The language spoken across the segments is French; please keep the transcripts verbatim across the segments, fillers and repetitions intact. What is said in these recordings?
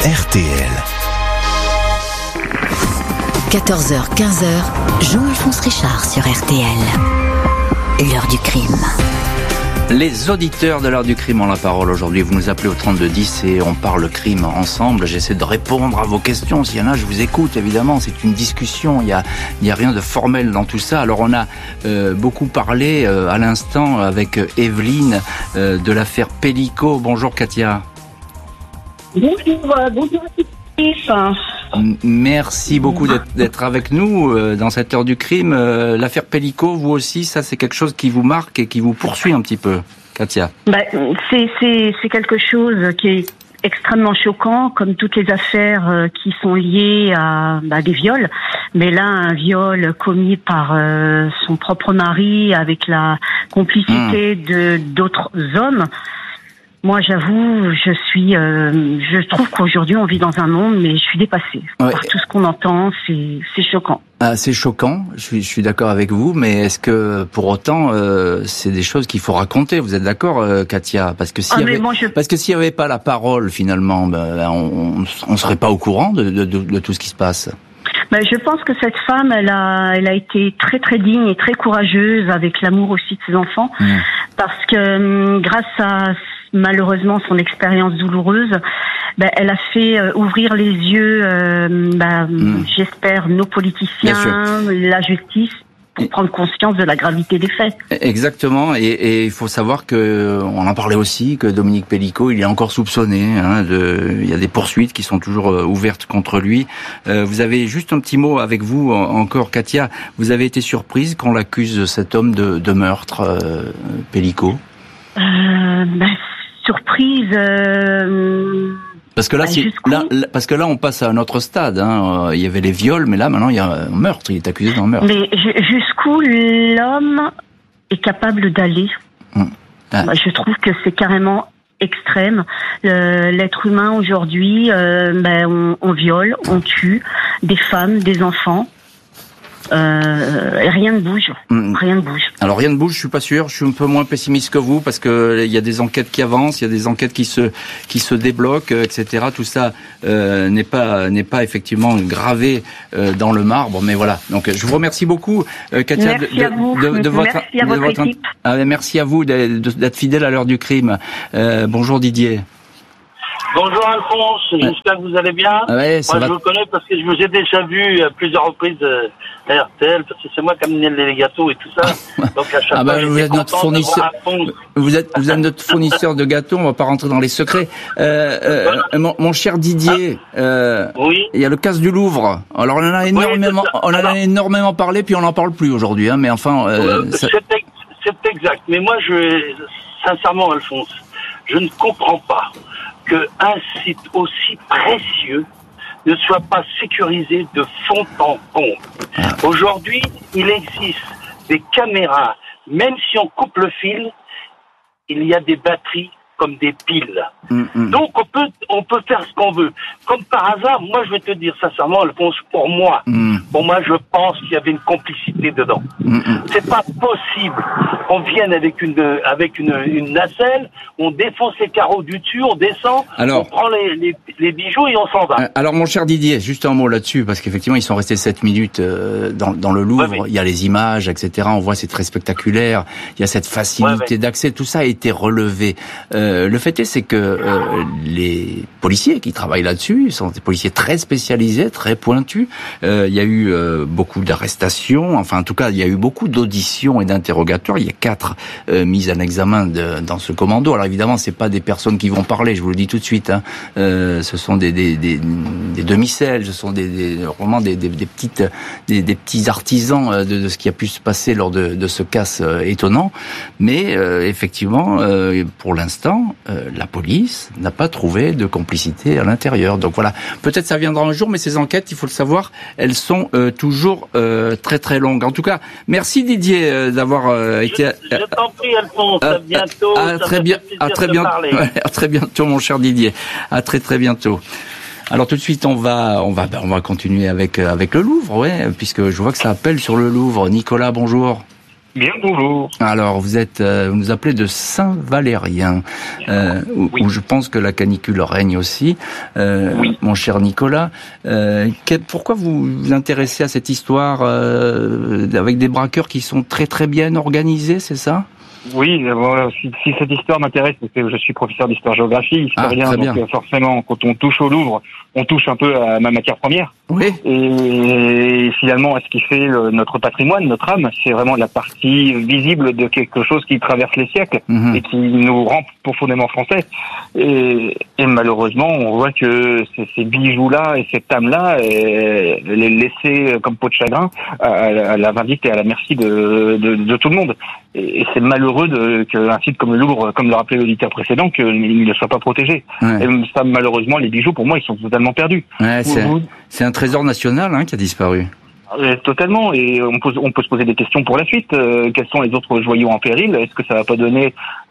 R T L. quatorze heures quinze, Jean-Alphonse Richard sur R T L. L'heure du crime. Les auditeurs de l'heure du crime ont la parole aujourd'hui. Vous nous appelez au trente-deux dix et on parle crime ensemble. J'essaie de répondre à vos questions. S'il y en a, je vous écoute, évidemment. C'est une discussion. Il y a, il y a rien de formel dans tout ça. Alors, on a euh, beaucoup parlé euh, à l'instant avec Evelyne euh, de l'affaire Pellico. Bonjour, Katia. Bonjour, euh, bonjour à tous. Merci beaucoup d'être, d'être avec nous euh, dans cette heure du crime. Euh, l'affaire Pellico, vous aussi, ça c'est quelque chose qui vous marque et qui vous poursuit un petit peu, Katia. Bah, c'est, c'est, c'est quelque chose qui est extrêmement choquant, comme toutes les affaires euh, qui sont liées à bah, des viols. Mais là, un viol commis par euh, son propre mari avec la complicité mmh. de d'autres hommes. Moi, j'avoue, je suis, euh, je trouve qu'aujourd'hui, on vit dans un monde, mais je suis dépassée. Ouais. Par tout ce qu'on entend, c'est, c'est choquant. Ah, c'est choquant. Je suis, je suis d'accord avec vous, mais est-ce que, pour autant, euh, c'est des choses qu'il faut raconter? Vous êtes d'accord, euh, Katia? Parce que s'il ah, y avait, je... parce que s'il y avait pas la parole, finalement, ben, on, on serait pas au courant de, de, de, de tout ce qui se passe. Ben, je pense que cette femme, elle a, elle a été très très digne et très courageuse avec l'amour aussi de ses enfants, mmh. parce que grâce à malheureusement son expérience douloureuse, ben, elle a fait euh, ouvrir les yeux, euh, ben, mmh. j'espère, nos politiciens, la justice, pour prendre conscience de la gravité des faits. Exactement, et, et il faut savoir que, on en parlait aussi, que Dominique Pellico, il est encore soupçonné, hein, de, il y a des poursuites qui sont toujours ouvertes contre lui. Euh, vous avez juste un petit mot avec vous encore, Katia. Vous avez été surprise qu'on l'accuse, cet homme, de, de meurtre, euh, Pellico? Euh, ben, surprise. Euh... Parce que là, bah, c'est, là, là, parce que là, on passe à un autre stade. Hein. Il y avait les viols, mais là, maintenant, il y a un meurtre. Il est accusé d'un meurtre. Mais jusqu'où l'homme est capable d'aller? Hum. Ah. Bah, je trouve que c'est carrément extrême. Euh, l'être humain aujourd'hui, euh, ben, on, on viole, on tue des femmes, des enfants. Euh, rien ne bouge, rien ne bouge. Alors rien ne bouge, je suis pas sûr. Je suis un peu moins pessimiste que vous parce que il y a des enquêtes qui avancent, il y a des enquêtes qui se qui se débloquent, et cetera. Tout ça euh, n'est pas n'est pas effectivement gravé euh, dans le marbre, mais voilà. Donc je vous remercie beaucoup, euh, Katia, merci de, à vous. de, de, de votre merci à de votre votre équipe. Ah, merci à vous d'être, d'être fidèle à l'heure du crime. Euh, bonjour Didier. Bonjour Alphonse, j'espère que vous allez bien. Ouais, Moi va... je vous connais parce que je vous ai déjà vu à plusieurs reprises à R T L, parce que c'est moi qui amenais les gâteaux et tout ça. Donc à chaque ah fois, bah, vous êtes notre fournisseur. Vous êtes, vous êtes notre fournisseur de gâteaux. On va pas rentrer dans les secrets. Euh, euh, mon, mon cher Didier, euh, oui. Il y a le casse du Louvre. Alors on en a énormément, oui, on en Alors, a énormément parlé, puis on n'en parle plus aujourd'hui. Hein, mais enfin, euh, ça... c'est, c'est exact. Mais moi, je, sincèrement, Alphonse, je ne comprends pas qu'un site aussi précieux ne soit pas sécurisé de fond en comble. Aujourd'hui, il existe des caméras, même si on coupe le fil, il y a des batteries comme des piles. Mm-hmm. Donc on peut on peut faire ce qu'on veut. Comme par hasard, moi je vais te dire sincèrement, Alphonse, pour moi, mm. pour moi je pense qu'il y avait une complicité dedans. Mm-hmm. C'est pas possible qu'on vienne avec une avec une, une nacelle, on défonce les carreaux du dessus, on descend, alors, on prend les, les les bijoux et on s'en va. Alors mon cher Didier, juste un mot là-dessus, parce qu'effectivement ils sont restés sept minutes euh, dans dans le Louvre. Ouais, il y a les images, et cetera. On voit c'est très spectaculaire. Il y a cette facilité ouais, ouais. d'accès. Tout ça a été relevé. Euh, le fait est, c'est que euh, les policiers qui travaillent là-dessus sont des policiers très spécialisés, très pointus. Euh, il y a eu euh, beaucoup d'arrestations. Enfin, en tout cas, il y a eu beaucoup d'auditions et d'interrogatoires. Il y a quatre euh, mises en examen de, dans ce commando. Alors évidemment, c'est pas des personnes qui vont parler. Je vous le dis tout de suite. Hein. Euh, ce sont des, des, des, des demi-celles. Ce sont des, des vraiment des, des, des petites, des, des petits artisans de, de ce qui a pu se passer lors de, de ce casse euh, étonnant. Mais euh, effectivement, euh, pour l'instant. Euh, la police n'a pas trouvé de complicité à l'intérieur. Donc voilà, peut-être ça viendra un jour, mais ces enquêtes, il faut le savoir, elles sont euh, toujours euh, très très longues. En tout cas, merci Didier euh, d'avoir euh, je, été... Je t'en prie Alphonse, à, à bientôt. À, à très bien, à très bien, ouais, à très bientôt mon cher Didier. À très très bientôt. Alors tout de suite, on va on va on va continuer avec avec le Louvre, ouais, puisque je vois que ça appelle sur le Louvre. Nicolas, bonjour. Bien, bonjour. Alors, vous êtes, euh, vous nous appelez de Saint-Valérien, euh, où, oui. où je pense que la canicule règne aussi. Euh, oui. Mon cher Nicolas, euh, que, pourquoi vous vous intéressez à cette histoire euh, avec des braqueurs qui sont très très bien organisés, c'est ça ? Oui, voilà. Si, si cette histoire m'intéresse, parce que je suis professeur d'histoire-géographie, historien, ah, donc forcément, quand on touche au Louvre, on touche un peu à ma matière première. Oui. Et finalement, à ce qui fait le, notre patrimoine, notre âme, c'est vraiment la partie visible de quelque chose qui traverse les siècles mmh. et qui nous rend profondément français. Et, et malheureusement, on voit que ces, ces bijoux-là et cette âme-là, elle est laissée comme peau de chagrin à, à la vindicte et à la merci de, de, de tout le monde. Et, et c'est malheureux de, qu'un site comme le Louvre, comme le rappelait l'auditeur précédent, qu'il ne soit pas protégé. Ouais. Et ça, malheureusement, les bijoux, pour moi, ils sont totalement perdus. Ouais, c'est, vous, c'est un trésor national hein, qui a disparu. Euh, totalement, et on peut, on peut se poser des questions pour la suite. Euh, quels sont les autres joyaux en péril ? Est-ce que ça va pas donner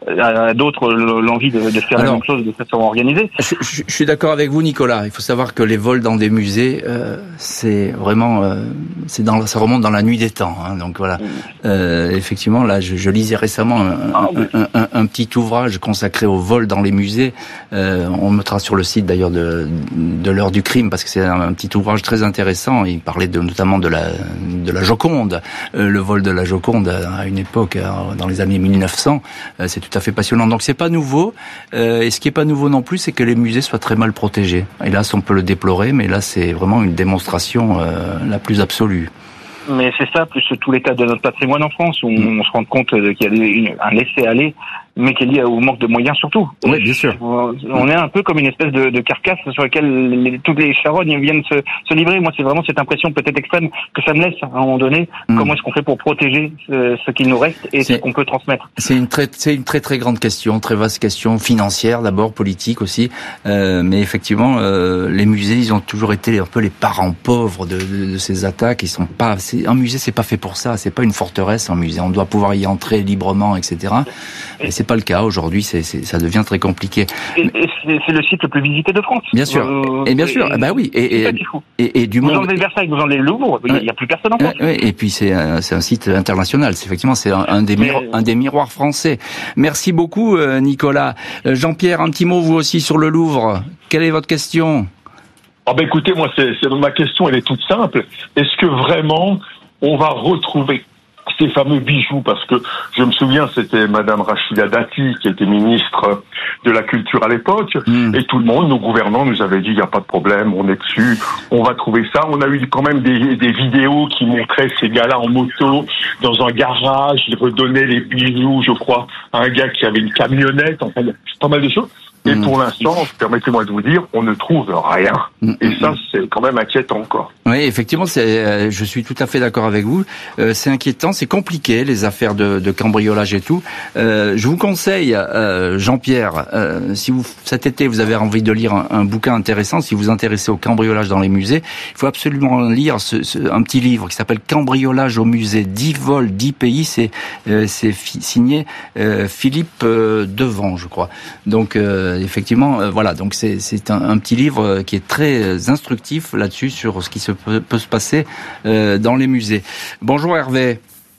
à d'autres l'envie de, de faire Alors, la même chose de façon organisée ? je, je, je suis d'accord avec vous, Nicolas. Il faut savoir que les vols dans des musées, euh, c'est vraiment, euh, c'est dans, ça remonte dans la nuit des temps. Hein, donc voilà. Euh, effectivement, là, je, je lisais récemment un, ah, oui. un, un, un petit ouvrage consacré au vol dans les musées. Euh, on mettra sur le site d'ailleurs de, de l'heure du crime parce que c'est un, un petit ouvrage très intéressant. Il parlait de, notamment de de la, de la Joconde, euh, le vol de la Joconde à une époque, euh, dans les années mille neuf cents, euh, c'est tout à fait passionnant. Donc c'est pas nouveau, euh, et ce qui est pas nouveau non plus, c'est que les musées soient très mal protégés. Hélas, on peut le déplorer, mais là c'est vraiment une démonstration euh, la plus absolue. Mais c'est ça, plus tout l'état de notre patrimoine en France, où on se rend compte qu'il y a une, un laisser-aller, mais qui est lié au manque de moyens surtout. Oui, bien sûr. On est un peu comme une espèce de, de carcasse sur laquelle les, toutes les charognes viennent se, se livrer. Moi, c'est vraiment cette impression peut-être extrême que ça me laisse à un moment donné. Mmh. Comment est-ce qu'on fait pour protéger ce, ce qu'il nous reste et c'est, ce qu'on peut transmettre ? C'est une très, c'est une très très grande question, très vaste question financière d'abord, politique aussi. Euh, mais effectivement, euh, les musées, ils ont toujours été un peu les parents pauvres de, de, de ces attaques. Ils sont pas. C'est, un musée, c'est pas fait pour ça. C'est pas une forteresse, un musée. On doit pouvoir y entrer librement, et cetera. Et c'est pas le cas aujourd'hui. C'est, c'est, ça devient très compliqué. Et, et c'est, c'est le site le plus visité de France. Bien sûr. Euh, et bien sûr. Et, bah oui. Et, et, et, et du vous monde. Vous enlevez Versailles, vous enlevez le Louvre. Il n'y a plus personne en France. Oui. Et puis c'est un, c'est un site international. C'est effectivement c'est un, un des miro- un des miroirs français. Merci beaucoup, euh, Nicolas. Euh, Jean-Pierre, un petit mot vous aussi sur le Louvre. Quelle est votre question ? Ah ben écoutez, moi c'est, c'est ma question, elle est toute simple. Est-ce que vraiment on va retrouver ces fameux bijoux, parce que je me souviens, c'était Madame Rachida Dati qui était ministre de la Culture à l'époque, mmh. et tout le monde, nos gouvernants nous avaient dit, il n'y a pas de problème, on est dessus, on va trouver ça. On a eu quand même des, des vidéos qui montraient ces gars-là en moto, dans un garage, ils redonnaient les bijoux, je crois, à un gars qui avait une camionnette, enfin, il y a pas mal de choses. Et mmh. pour l'instant, permettez-moi de vous dire, on ne trouve rien. Mmh. Et ça, c'est quand même inquiétant encore. Oui, effectivement, c'est, euh, je suis tout à fait d'accord avec vous. Euh, c'est inquiétant, c'est compliqué, les affaires de, de cambriolage et tout. Euh, je vous conseille, euh, Jean-Pierre, euh, si vous cet été vous avez envie de lire un, un bouquin intéressant, si vous vous intéressez au cambriolage dans les musées, il faut absolument lire ce, ce, un petit livre qui s'appelle Cambriolage au musée, dix vols, dix pays. C'est, euh, c'est fi- signé euh, Philippe euh, Devant, je crois. Donc euh, effectivement, euh, voilà. Donc c'est, c'est un, un petit livre qui est très instructif là-dessus sur ce qui se peut, peut se passer euh, dans les musées. Bonjour Hervé.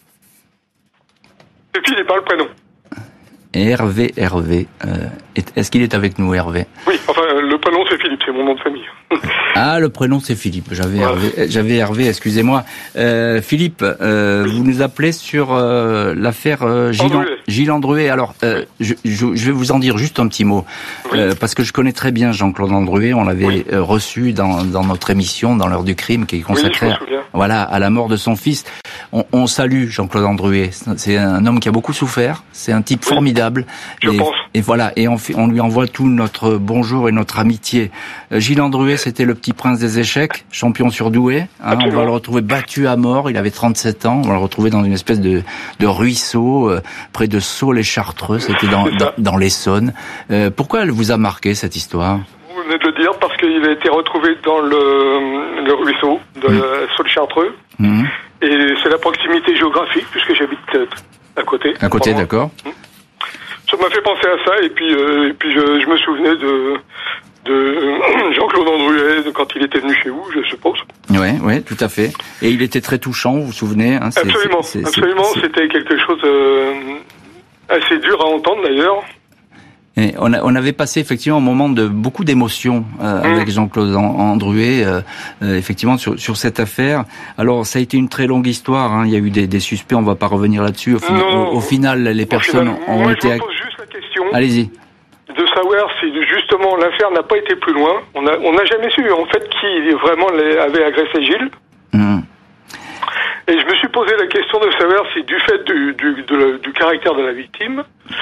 Et puis il n'est pas le prénom. Hervé, Hervé. Euh, est-ce qu'il est avec nous, Hervé ? Oui, enfin le prénom c'est Philippe, c'est mon nom de famille. Ah, le prénom c'est Philippe. J'avais voilà. Hervé, j'avais Hervé. Excusez-moi. Euh, Philippe, euh, oui. vous nous appelez sur euh, l'affaire euh, Gilles, Andruet. Gilles Andruet. Alors, euh, je, je, je vais vous en dire juste un petit mot, oui. euh, parce que je connais très bien Jean-Claude Andruet. On l'avait oui. euh, reçu dans, dans notre émission, dans l'heure du crime, qui est consacrée, oui, voilà, à la mort de son fils. On, on salue Jean-Claude Andruet. C'est un homme qui a beaucoup souffert. C'est un type oui. formidable. Je et, pense. et voilà. Et on, fait, on lui envoie tout notre bonjour et notre amitié. Euh, Gilles Andruet, c'était le petit prince des échecs, champion surdoué. Hein, on va le retrouver battu à mort. Il avait trente-sept ans. On va le retrouver dans une espèce de, de ruisseau euh, près de Sceaux-les-Chartreux. C'était dans, dans, dans l'Essonne. Euh, pourquoi elle vous a marqué cette histoire ? Vous venez de le dire parce qu'il a été retrouvé dans le, le ruisseau de mmh. Sceaux-les-Chartreux. Mmh. Et c'est la proximité géographique puisque j'habite à côté. À côté, d'accord. Mmh. Ça m'a fait penser à ça et puis euh, et puis je, je me souvenais de de Jean-Claude Andruet quand il était venu chez vous, je suppose. Oui, oui, tout à fait. Et il était très touchant, vous vous souvenez hein, c'est, Absolument, c'est, c'est, absolument. C'est, c'est... C'était quelque chose euh, assez dur à entendre d'ailleurs. Et on, a, on avait passé effectivement un moment de beaucoup d'émotions euh, mmh. avec Jean-Claude Andruet, euh, euh, effectivement sur, sur cette affaire. Alors ça a été une très longue histoire. Hein. Il y a eu des, des suspects. On va pas revenir là-dessus. Au, fin, non, au, au final, les au personnes final, ont moi, été. Je me pose juste la question. Allez-y. De savoir si justement l'affaire n'a pas été plus loin. On n'a on a jamais su en fait qui vraiment avait agressé Gilles. Mmh. Et je me suis posé la question de savoir si du fait du, du, de la, du caractère de la victime.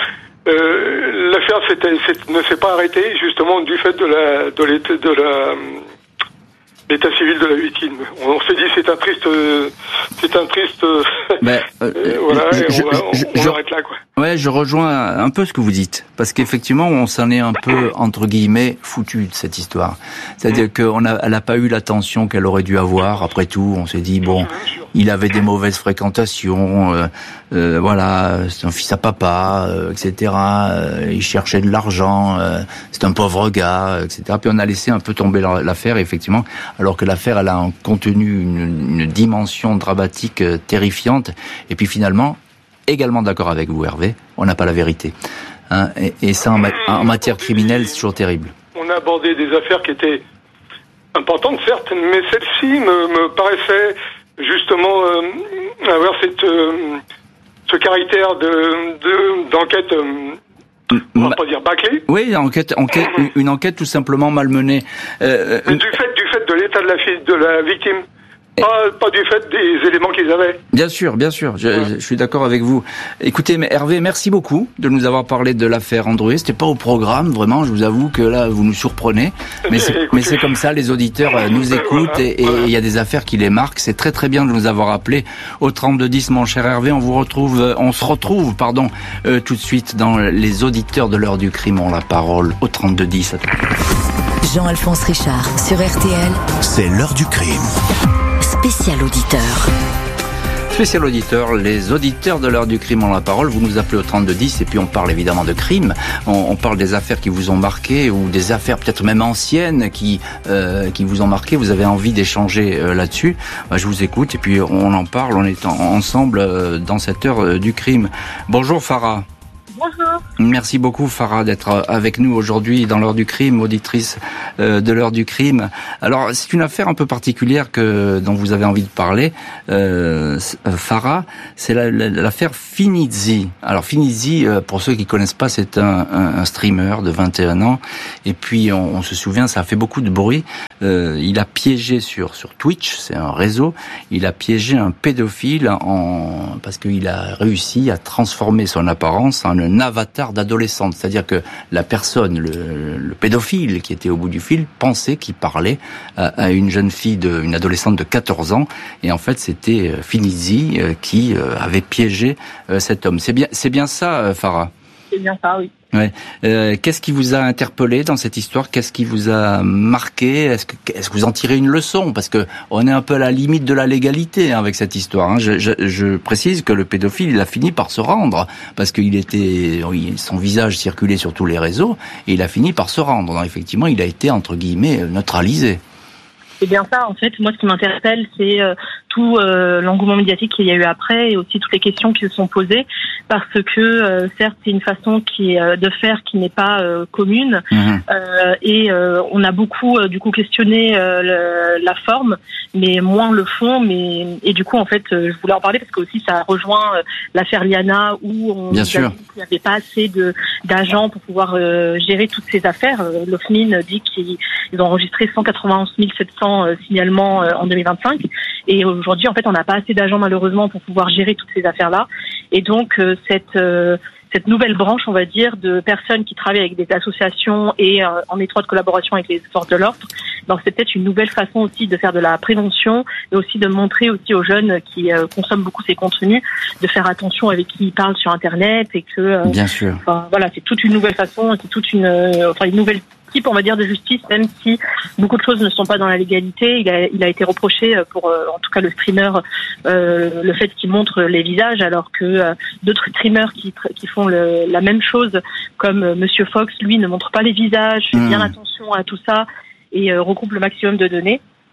Euh, l'affaire c'était, c'est, ne s'est pas arrêtée justement du fait de la de l'état, de la l'état civil de la victime. On, on s'est dit c'est un triste c'est un triste ben, euh, voilà je, et on, va, je, on je, arrête là quoi. Ouais, je rejoins un peu ce que vous dites parce qu'effectivement on s'en est un peu entre guillemets foutu de cette histoire. C'est-à-dire qu'on a elle a pas eu l'attention qu'elle aurait dû avoir. Après tout, on s'est dit bon, il avait des mauvaises fréquentations, euh, euh, voilà, c'est un fils à papa, euh, et cetera. Euh, il cherchait de l'argent, euh, c'est un pauvre gars, et cetera. Puis on a laissé un peu tomber l'affaire, effectivement, alors que l'affaire elle a un contenu, une, une dimension dramatique euh, terrifiante. Et puis finalement, également d'accord avec vous, Hervé, on n'a pas la vérité. Hein, et, et ça, en, ma- en matière criminelle, c'est toujours terrible. On a abordé des affaires qui étaient importantes, certes, mais celle-ci me, me paraissait justement euh, avoir cette, euh, ce caractère de, de, d'enquête, euh, on va pas dire bâclée. Oui, enquête, enquête, une enquête tout simplement malmenée. Euh, mais du fait, du fait de l'état de la, fille, de la victime. Pas, pas du fait des éléments qu'ils avaient. Bien sûr, bien sûr, je, ouais. je suis d'accord avec vous. Écoutez, Hervé, merci beaucoup de nous avoir parlé de l'affaire Andruet. C'était pas au programme, vraiment, je vous avoue que là, vous nous surprenez. Mais c'est, Écoutez, mais c'est comme ça, les auditeurs nous écoutent voilà, et il voilà. y a des affaires qui les marquent. C'est très très bien de nous avoir appelés au trente-deux dix, mon cher Hervé. On vous retrouve, on se retrouve, pardon, euh, tout de suite dans les auditeurs de l'heure du crime ont la parole au trente-deux dix. Jean-Alphonse Richard sur R T L. C'est l'heure du crime. Spécial auditeur. Spécial auditeur, les auditeurs de l'heure du crime ont la parole. Vous nous appelez au trente-deux dix et puis on parle évidemment de crimes. On, on parle des affaires qui vous ont marqué ou des affaires peut-être même anciennes qui euh, qui vous ont marqué. Vous avez envie d'échanger euh, là-dessus. Bah, je vous écoute et puis on en parle. On est en, ensemble euh, dans cette heure euh, du crime. Bonjour Farah. Bonjour. Merci beaucoup Farah d'être avec nous aujourd'hui dans l'heure du crime, auditrice euh, de l'heure du crime. Alors c'est une affaire un peu particulière que dont vous avez envie de parler, euh, Farah. C'est la, la, l'affaire Finizzi. Alors Finizzi, euh, pour ceux qui connaissent pas, c'est un, un, un streamer de vingt et un ans. Et puis on, on se souvient, ça a fait beaucoup de bruit. Euh, il a piégé sur sur Twitch, c'est un réseau. Il a piégé un pédophile en parce qu'il a réussi à transformer son apparence en un avatar d'adolescente, c'est-à-dire que la personne, le, le pédophile qui était au bout du fil, pensait qu'il parlait à, à une jeune fille, de, une adolescente de quatorze ans, et en fait c'était Finizzi qui avait piégé cet homme. C'est bien, c'est bien ça, Farah ? C'est bien ça, oui. Ouais. Euh, qu'est-ce qui vous a interpellé dans cette histoire ? Qu'est-ce qui vous a marqué ? Est-ce que, est-ce que vous en tirez une leçon ? Parce que on est un peu à la limite de la légalité hein, avec cette histoire. Hein. Je, je, je précise que le pédophile, il a fini par se rendre parce qu'il était, son visage circulait sur tous les réseaux et il a fini par se rendre. Donc, effectivement, il a été entre guillemets neutralisé. C'est bien ça. En fait, moi, ce qui m'interpelle, c'est euh, tout euh, l'engouement médiatique qu'il y a eu après et aussi toutes les questions qui se sont posées, parce que euh, certes, c'est une façon qui est, euh, de faire qui n'est pas euh, commune, mmh. euh, et euh, on a beaucoup euh, du coup questionné euh, le, la forme, mais moins le fond. Mais et du coup, en fait, euh, je voulais en parler parce que aussi ça rejoint euh, l'affaire Liana où on Bien sûr. il n'y avait pas assez de d'agents pour pouvoir euh, gérer toutes ces affaires. Euh, L'O F M I N dit qu'ils ils ont enregistré cent quatre-vingt-onze mille sept cents euh, signalements euh, en deux mille vingt-cinq, et aujourd'hui, en fait, on n'a pas assez d'agents malheureusement pour pouvoir gérer toutes ces affaires-là. Et donc euh, cette euh, cette nouvelle branche, on va dire, de personnes qui travaillent avec des associations et euh, en étroite collaboration avec les forces de l'ordre, donc c'est peut-être une nouvelle façon aussi de faire de la prévention et aussi de montrer aussi aux jeunes qui euh, consomment beaucoup ces contenus de faire attention avec qui ils parlent sur Internet et que euh, bien sûr. Enfin, voilà, c'est toute une nouvelle façon, c'est toute une euh, enfin une nouvelle type, on va dire, de justice, même si beaucoup de choses ne sont pas dans la légalité. Il a, il a été reproché pour, euh, en tout cas, le streamer, euh, le fait qu'il montre les visages, alors que euh, d'autres streamers qui, qui font le, la même chose, comme euh, Monsieur Fox, lui, ne montre pas les visages, fait mmh. bien attention à tout ça et euh, regroupe le maximum de données. Et du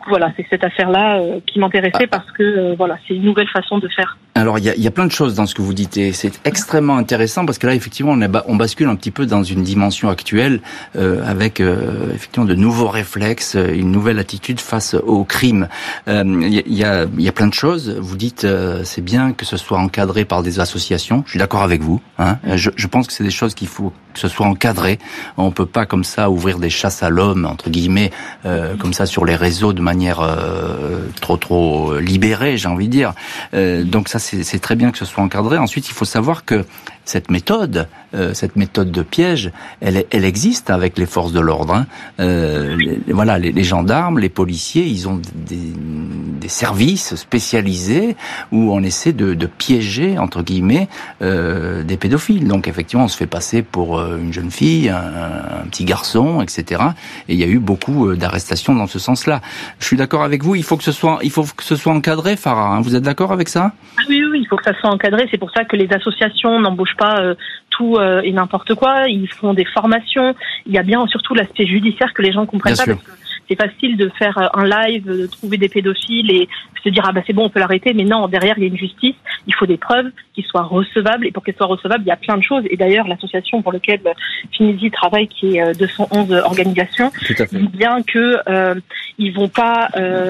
coup, voilà, c'est cette affaire-là euh, qui m'intéressait parce que euh, voilà, c'est une nouvelle façon de faire. Alors il y a, y a plein de choses dans ce que vous dites et c'est extrêmement intéressant parce que là effectivement on, est, on bascule un petit peu dans une dimension actuelle euh, avec euh, effectivement de nouveaux réflexes, une nouvelle attitude face au crime. Il euh, y, y, a, y a plein de choses. Vous dites euh, c'est bien que ce soit encadré par des associations. Je suis d'accord avec vous. Hein. Je, je pense que c'est des choses qu'il faut que ce soit encadré. On peut pas comme ça ouvrir des chasses à l'homme entre guillemets euh, comme ça sur les réseaux de manière euh, trop trop libérée, j'ai envie de dire. Euh, donc ça c'est, c'est très bien que ce soit encadré. Ensuite, il faut savoir que cette méthode, euh, cette méthode de piège, elle, elle existe avec les forces de l'ordre. Hein. Euh, les, voilà, les, les gendarmes, les policiers, ils ont des, des services spécialisés où on essaie de, de piéger entre guillemets euh, des pédophiles. Donc effectivement, on se fait passer pour euh, une jeune fille, un, un petit garçon, et cetera. Et il y a eu beaucoup d'arrestations dans ce sens-là. Je suis d'accord avec vous. Il faut que ce soit, il faut que ce soit encadré, Farah. Hein. Vous êtes d'accord avec ça ? Oui, oui, il faut que ça soit encadré. C'est pour ça que les associations n'embauchent pas euh, tout euh, et n'importe quoi. Ils font des formations. Il y a bien surtout l'aspect judiciaire que les gens comprennent bien pas. Sûr. Parce que c'est facile de faire un live, de trouver des pédophiles et se dire ah bah c'est bon on peut l'arrêter. Mais non, derrière il y a une justice. Il faut des preuves qui soient recevables et pour qu'elles soient recevables, il y a plein de choses. Et d'ailleurs l'association pour laquelle Finidi travaille, qui est deux cent onze organisations, dit bien que euh, ils vont pas,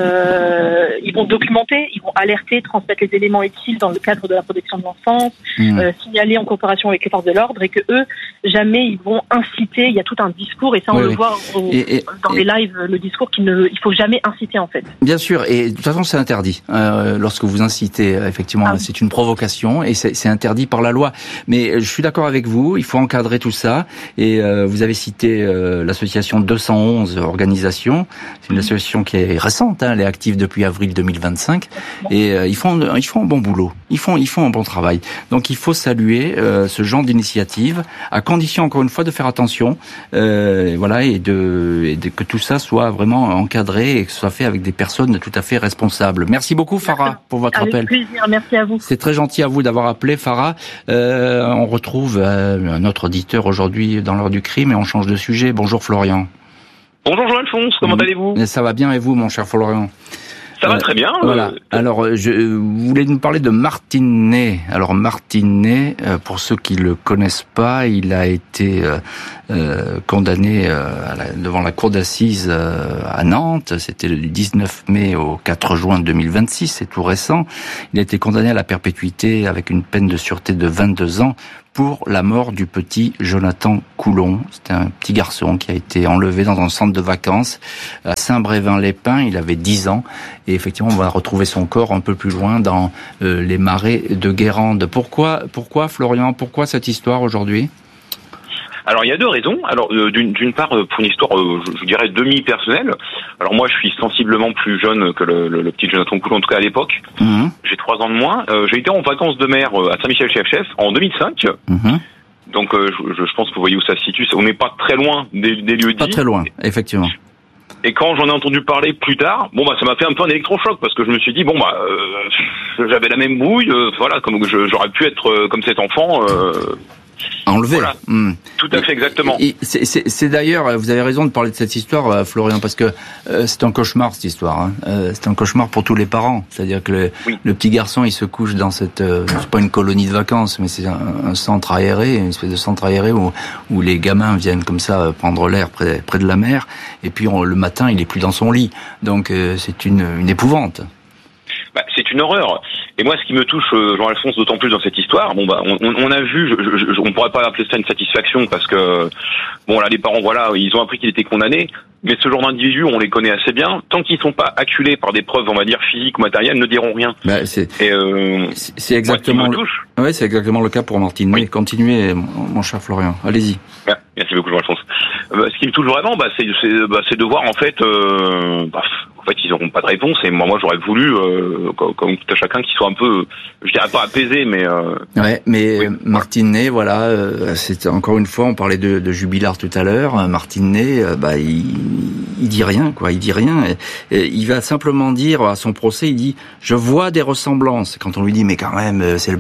euh, ils vont documenter, ils vont alerter, transmettre les éléments utiles dans le cadre de la protection de l'enfance, mmh. euh, signaler en coopération avec les forces de l'ordre et que eux jamais ils vont inciter. Il y a tout un discours et ça on oui, le oui. voit au, et, et, dans et, les lives, le discours qu'il ne, il faut jamais inciter en fait. Bien sûr, et de toute façon c'est interdit. Euh, lorsque vous incitez, effectivement, ah, c'est une provocation et c'est, c'est interdit par la loi. Mais je suis d'accord avec vous, il faut encadrer tout ça. Et euh, vous avez cité euh, l'association deux cent onze organisations. C'est une association qui est récente, hein, elle est active depuis avril deux mille vingt-cinq. Et euh, ils font, ils font un bon boulot. Ils font, ils font un bon travail. Donc il faut saluer euh, ce genre d'initiative, à condition encore une fois de faire attention, euh, voilà, et de, et de que tout ça soit vraiment encadré et que ce soit fait avec des personnes tout à fait responsables. Merci beaucoup Farah pour votre avec appel. Avec plaisir, merci à vous. C'est très gentil à vous d'avoir appelé Farah. Euh, on retrouve euh, un autre auditeur aujourd'hui dans l'heure du crime et on change de sujet. Bonjour Florian. Bonjour Jean-Alphonse, comment mmh. allez-vous ? Ça va bien et vous mon cher Florian ? Ça va très bien. Voilà. Euh... Alors, je vous voulais nous parler de Martin Ney. Alors, Martin Ney, pour ceux qui le connaissent pas, il a été euh, euh, condamné euh, à la, devant la cour d'assises euh, à Nantes. C'était du dix-neuf mai au quatre juin deux mille vingt-six, c'est tout récent. Il a été condamné à la perpétuité avec une peine de sûreté de vingt-deux ans pour la mort du petit Jonathan Coulon. C'était un petit garçon qui a été enlevé dans un centre de vacances à Saint-Brévin-les-Pins. Il avait dix ans. Et effectivement, on va retrouver son corps un peu plus loin dans euh, les marais de Guérande. Pourquoi, pourquoi, Florian, pourquoi cette histoire aujourd'hui ? Alors il y a deux raisons. Alors euh, d'une, d'une part euh, pour une histoire, euh, je, je dirais demi-personnelle. Alors moi je suis sensiblement plus jeune que le, le, le petit Jonathan Coulon, en tout cas à l'époque. Mmh. J'ai trois ans de moins. Euh, j'ai été en vacances de mer euh, à Saint-Michel-Chef-Chef en deux mille cinq. Mmh. Donc euh, je, je pense que vous voyez où ça se situe. On n'est pas très loin des, des lieux dits. Pas très loin, effectivement. Et quand j'en ai entendu parler plus tard, bon bah ça m'a fait un peu un électrochoc parce que je me suis dit bon bah euh, j'avais la même bouille, euh, voilà, comme je, j'aurais pu être euh, comme cet enfant. Euh, Enlevé. Voilà. Mmh. Tout à fait, exactement. Et, et c'est, c'est, c'est d'ailleurs, vous avez raison de parler de cette histoire, Florian, parce que euh, c'est un cauchemar cette histoire. Hein. Euh, c'est un cauchemar pour tous les parents. C'est-à-dire que le, oui. le petit garçon, il se couche dans cette, euh, c'est pas une colonie de vacances, mais c'est un, un centre aéré, une espèce de centre aéré où, où les gamins viennent comme ça prendre l'air près, près de la mer. Et puis on, le matin, il est plus dans son lit. Donc euh, c'est une, une épouvante. Bah, c'est une horreur. Et moi, ce qui me touche, euh, Jean-Alphonse, d'autant plus dans cette histoire, bon bah, on, on a vu, je, je, je, on pourrait pas appeler ça une satisfaction parce que, bon là, les parents, voilà, ils ont appris qu'il était condamné. Mais ce genre d'individus, on les connaît assez bien. Tant qu'ils sont pas acculés par des preuves, on va dire physiques ou matérielles, ne diront rien. Bah, c'est, Et euh, c'est, c'est exactement. Moi, le... Ouais, c'est exactement le cas pour Martine. Oui. Continuez, mon, mon cher Florian. Allez-y. Ouais, merci beaucoup, Jean-Alphonse. Euh, ce qui me touche vraiment, bah, c'est, c'est, bah, c'est de voir en fait. Euh, bah, En fait, ils n'auront pas de réponse. Et moi, moi, j'aurais voulu, euh, comme, comme tout à chacun, qu'ils soient un peu, je dirais pas apaisés, mais. Euh... Ouais, mais oui. Martin Ney, voilà, euh, c'est encore une fois, on parlait de, de Jubilard tout à l'heure. Martin Ney, euh, bah, il, il dit rien, quoi. Il dit rien. Et, et il va simplement dire à son procès, il dit, je vois des ressemblances. Quand on lui dit, mais quand même, c'est le même mode opératoire.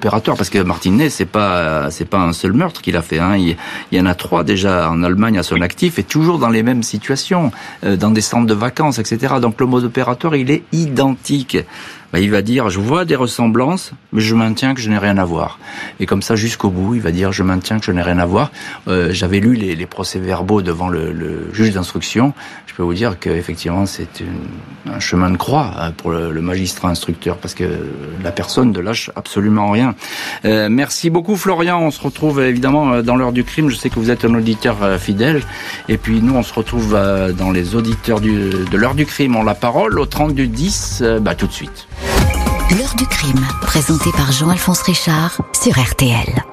opératoire, parce que Martinez, c'est pas c'est pas un seul meurtre qu'il a fait. Hein. Il, il y en a trois déjà en Allemagne à son actif, et toujours dans les mêmes situations, euh, dans des centres de vacances, et cetera. Donc le mode opératoire, il est identique. Ben, il va dire, je vois des ressemblances, mais je maintiens que je n'ai rien à voir. Et comme ça, jusqu'au bout, il va dire, je maintiens que je n'ai rien à voir. Euh, j'avais lu les, les procès-verbaux devant le, le juge d'instruction. Je peux vous dire qu'effectivement, c'est une, un chemin de croix pour le, le magistrat instructeur, parce que la personne ne lâche absolument rien. Euh, merci beaucoup, Florian. On se retrouve évidemment dans l'heure du crime. Je sais que vous êtes un auditeur fidèle. Et puis nous, on se retrouve dans les auditeurs du, de l'heure du crime. On la parole au trente du dix, bah, tout de suite. L'heure du crime, présentée par Jean-Alphonse Richard sur R T L.